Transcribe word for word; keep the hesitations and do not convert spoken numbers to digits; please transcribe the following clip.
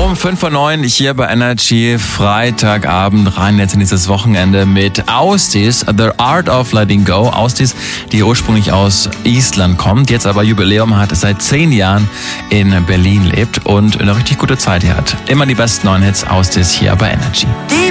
Um fünf Uhr neun hier bei Energy, Freitagabend, rein jetzt in dieses Wochenende mit Austis, The Art of Letting Go. Austis, die ursprünglich aus Island kommt, jetzt aber Jubiläum hat, seit zehn Jahren in Berlin lebt und eine richtig gute Zeit hier hat. Immer die besten neuen Hits, Austis hier bei Energy.